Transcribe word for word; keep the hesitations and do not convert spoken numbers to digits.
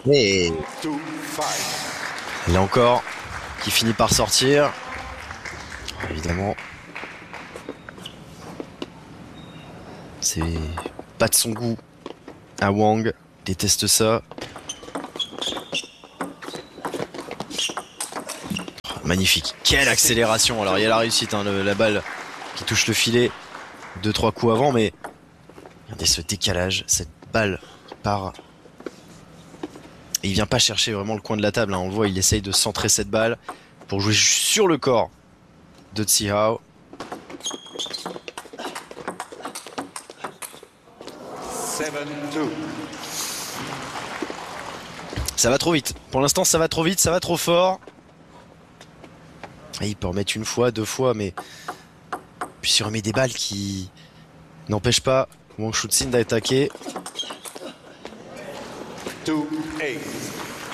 Et là encore, qui finit par sortir. Évidemment, c'est pas de son goût à Wang. Déteste ça. Magnifique. Quelle accélération. Alors il y a la réussite, hein, le, la balle qui touche le filet deux trois coups avant, mais regardez ce décalage, cette balle qui part. Et il vient pas chercher vraiment le coin de la table, hein. On le voit, il essaye de centrer cette balle pour jouer sur le corps de Tsi Hao. Ça va trop vite. Pour l'instant, ça va trop vite, ça va trop fort. Et il peut remettre une fois, deux fois, mais puis il remet des balles qui n'empêchent pas Wang Chuzin d'attaquer.